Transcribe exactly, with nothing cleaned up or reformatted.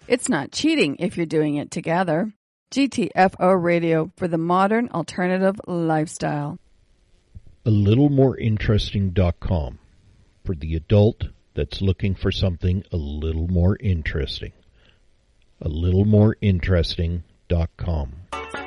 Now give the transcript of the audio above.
It's not cheating if you're doing it together. G T F O Radio for the modern alternative lifestyle. A little more interesting dot com for the adult that's looking for something a little more interesting. a little more interesting dot com.